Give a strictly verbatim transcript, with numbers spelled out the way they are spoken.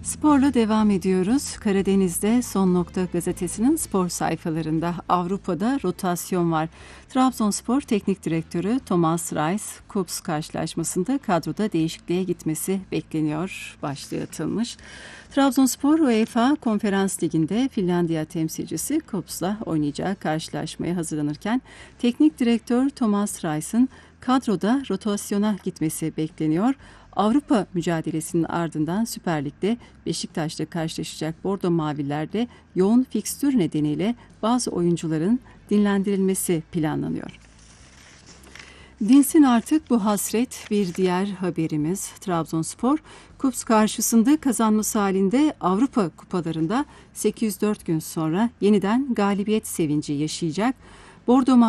Sporla devam ediyoruz. Karadeniz'de Son Nokta gazetesinin spor sayfalarında Avrupa'da rotasyon var. Trabzonspor Teknik Direktörü Thomas Reis, Kups karşılaşmasında kadroda değişikliğe gitmesi bekleniyor. Başlığı atılmış. Trabzonspor UEFA Konferans Ligi'nde Finlandiya temsilcisi Kups'la oynayacağı karşılaşmaya hazırlanırken Teknik Direktör Thomas Reis'in kadroda rotasyona gitmesi bekleniyor. Avrupa mücadelesinin ardından Süper Lig'de Beşiktaş'la karşılaşacak Bordo Maviler'de yoğun fikstür nedeniyle bazı oyuncuların dinlendirilmesi planlanıyor. Dinsin artık bu hasret. Bir diğer haberimiz Trabzonspor, Kups karşısında kazanması halinde Avrupa kupalarında sekiz yüz dört gün sonra yeniden galibiyet sevinci yaşayacak. Bordo